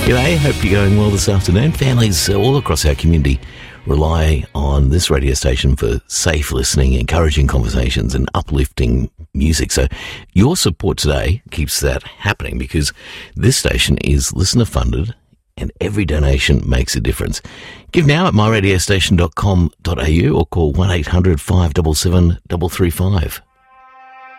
G'day, hope you're going well this afternoon. Families all across our community rely on this radio station for safe listening, encouraging conversations and uplifting music. So your support today keeps that happening because this station is listener funded and every donation makes a difference. Give now at myradiostation.com.au or call 1-800-577-335.